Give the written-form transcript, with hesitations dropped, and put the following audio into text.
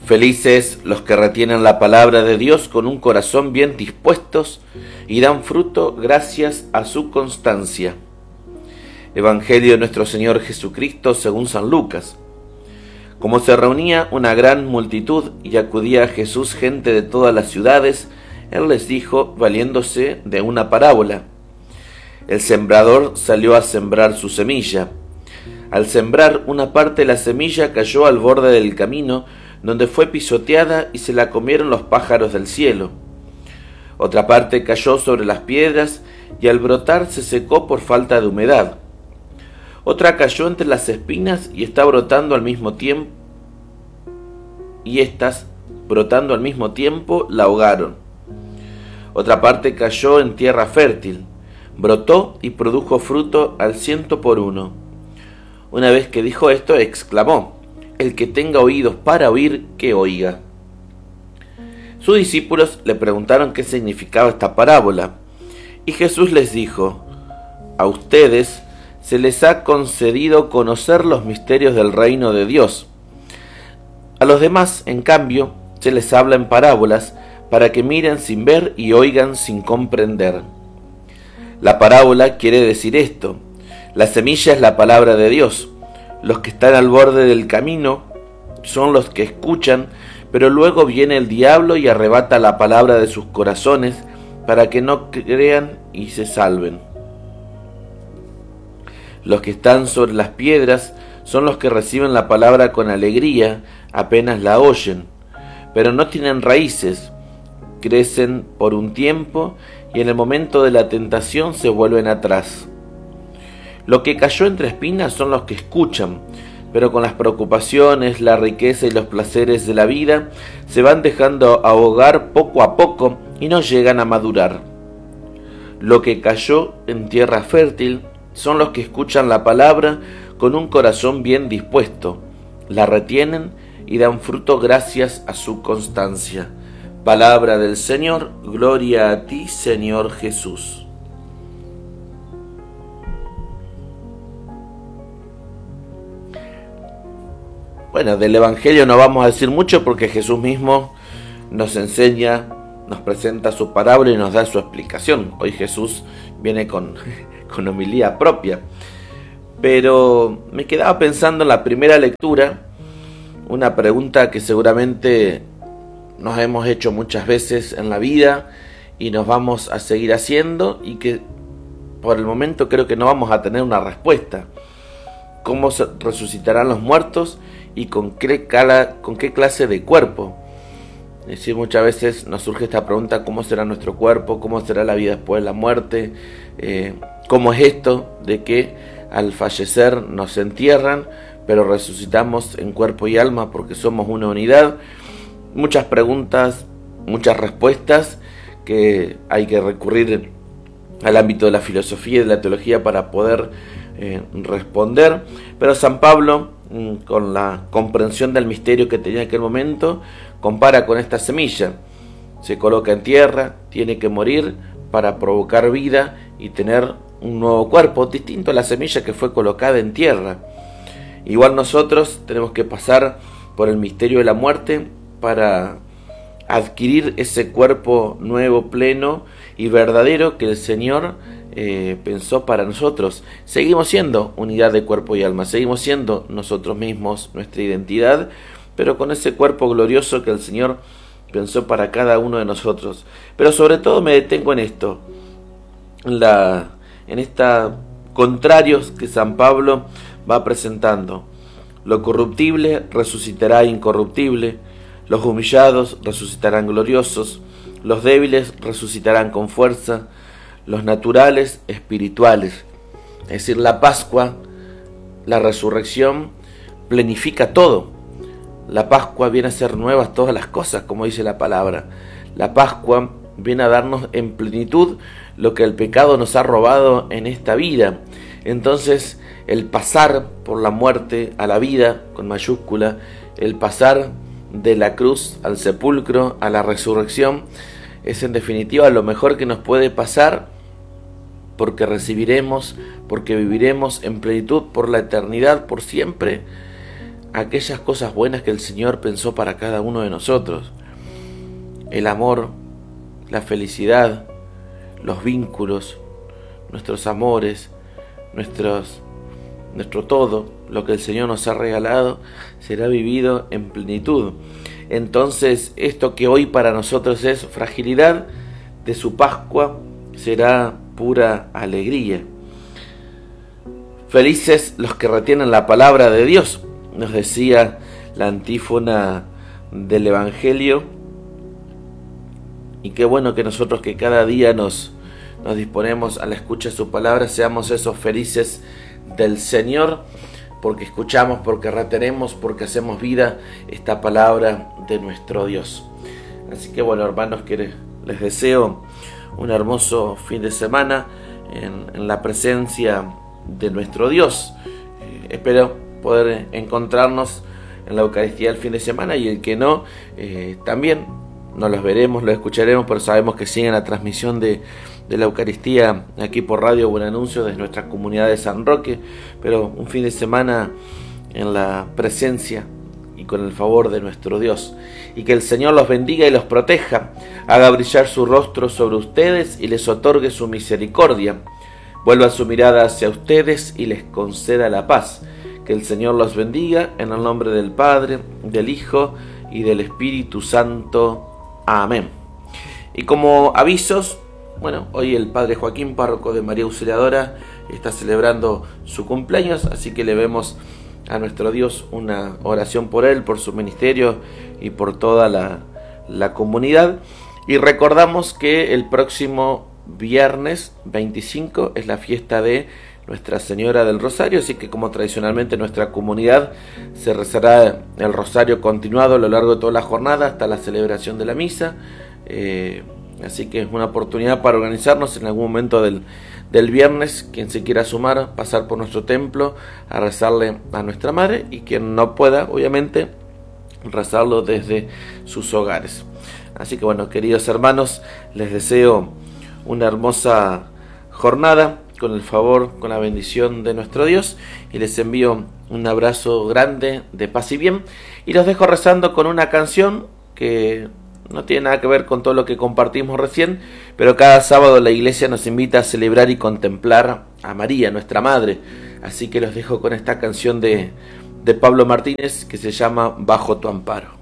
Felices los que retienen la palabra de Dios con un corazón bien dispuestos y dan fruto gracias a su constancia. Evangelio de nuestro Señor Jesucristo según San Lucas. Como se reunía una gran multitud y acudía a Jesús gente de todas las ciudades, Él les dijo, valiéndose de una parábola. El sembrador salió a sembrar su semilla. Al sembrar, una parte de la semilla cayó al borde del camino, donde fue pisoteada y se la comieron los pájaros del cielo. Otra parte cayó sobre las piedras y al brotar se secó por falta de humedad. Otra cayó entre las espinas y está brotando al mismo tiempo, y estas, brotando al mismo tiempo, la ahogaron. Otra parte cayó en tierra fértil, brotó y produjo fruto al 100 por 1. Una vez que dijo esto, exclamó: el que tenga oídos para oír, que oiga. Sus discípulos le preguntaron qué significaba esta parábola, y Jesús les dijo: a ustedes se les ha concedido conocer los misterios del reino de Dios. A los demás, en cambio, se les habla en parábolas, para que miren sin ver y oigan sin comprender. La parábola quiere decir esto: la semilla es la palabra de Dios. Los que están al borde del camino son los que escuchan, pero luego viene el diablo y arrebata la palabra de sus corazones para que no crean y se salven. Los que están sobre las piedras son los que reciben la palabra con alegría apenas la oyen, pero no tienen raíces, crecen por un tiempo y en el momento de la tentación se vuelven atrás. Lo que cayó entre espinas son los que escuchan, pero con las preocupaciones, la riqueza y los placeres de la vida se van dejando ahogar poco a poco y no llegan a madurar. Lo que cayó en tierra fértil son los que escuchan la palabra con un corazón bien dispuesto, la retienen y dan fruto gracias a su constancia. Palabra del Señor, gloria a ti, Señor Jesús. Bueno, del Evangelio no vamos a decir mucho porque Jesús mismo nos enseña, nos presenta su parábola y nos da su explicación. Hoy Jesús viene con homilía propia. Pero me quedaba pensando en la primera lectura, una pregunta que seguramente nos hemos hecho muchas veces en la vida y nos vamos a seguir haciendo y que por el momento creo que no vamos a tener una respuesta. ¿Cómo se resucitarán los muertos y con qué clase de cuerpo? Es decir, muchas veces nos surge esta pregunta: ¿cómo será nuestro cuerpo? ¿Cómo será la vida después de la muerte? ¿Cómo es esto de que al fallecer nos entierran, pero resucitamos en cuerpo y alma porque somos una unidad? Muchas preguntas, muchas respuestas que hay que recurrir al ámbito de la filosofía y de la teología para poder responder, pero San Pablo, con la comprensión del misterio que tenía en aquel momento, compara con esta semilla. Se coloca en tierra, tiene que morir para provocar vida y tener un nuevo cuerpo, distinto a la semilla que fue colocada en tierra. Igual nosotros tenemos que pasar por el misterio de la muerte para adquirir ese cuerpo nuevo, pleno y verdadero que el Señor pensó para nosotros. Seguimos siendo unidad de cuerpo y alma, seguimos siendo nosotros mismos, nuestra identidad, pero con ese cuerpo glorioso que el Señor pensó para cada uno de nosotros. Pero sobre todo me detengo en esto, en esta contrarios que San Pablo va presentando. Lo corruptible resucitará incorruptible, los humillados resucitarán gloriosos, los débiles resucitarán con fuerza, los naturales espirituales. Es decir, la Pascua, la resurrección, planifica todo. La Pascua viene a ser nuevas todas las cosas, como dice la palabra. La Pascua viene a darnos en plenitud lo que el pecado nos ha robado en esta vida. Entonces, el pasar por la muerte a la vida, con mayúscula, el pasar de la cruz al sepulcro, a la resurrección, es en definitiva lo mejor que nos puede pasar, porque recibiremos, porque viviremos en plenitud por la eternidad, por siempre, aquellas cosas buenas que el Señor pensó para cada uno de nosotros. El amor, la felicidad, los vínculos, nuestros amores, nuestro todo, lo que el Señor nos ha regalado, será vivido en plenitud. Entonces, esto que hoy para nosotros es fragilidad, de su Pascua será pura alegría. Felices los que retienen la palabra de Dios, nos decía la antífona del Evangelio. Y qué bueno que nosotros que cada día nos disponemos a la escucha de su palabra, seamos esos felices del Señor, porque escuchamos, porque retenemos, porque hacemos vida esta palabra de nuestro Dios. Así que bueno, hermanos, que les deseo un hermoso fin de semana en la presencia de nuestro Dios. Espero poder encontrarnos en la Eucaristía el fin de semana, y el que no, también no los veremos, los escucharemos, pero sabemos que siguen la transmisión de la Eucaristía aquí por Radio Buen Anuncio desde nuestra comunidad de San Roque. Pero un fin de semana en la presencia y con el favor de nuestro Dios, y que el Señor los bendiga y los proteja, haga brillar su rostro sobre ustedes y les otorgue su misericordia, vuelva su mirada hacia ustedes y les conceda la paz. Que el Señor los bendiga en el nombre del Padre, del Hijo y del Espíritu Santo. Amén. Y como avisos, bueno, hoy el Padre Joaquín, párroco de María Auxiliadora, está celebrando su cumpleaños, así que le vemos a nuestro Dios una oración por él, por su ministerio y por toda la comunidad. Y recordamos que el próximo viernes 25 es la fiesta de Nuestra Señora del Rosario, así que como tradicionalmente en nuestra comunidad se rezará el rosario continuado a lo largo de toda la jornada hasta la celebración de la misa. Así que es una oportunidad para organizarnos en algún momento del viernes. Quien se quiera sumar, pasar por nuestro templo a rezarle a nuestra Madre, y quien no pueda, obviamente, rezarlo desde sus hogares. Así que bueno, queridos hermanos, les deseo una hermosa jornada con el favor, con la bendición de nuestro Dios, y les envío un abrazo grande de paz y bien, y los dejo rezando con una canción que no tiene nada que ver con todo lo que compartimos recién, pero cada sábado la iglesia nos invita a celebrar y contemplar a María, nuestra Madre. Así que los dejo con esta canción de Pablo Martínez que se llama Bajo tu amparo.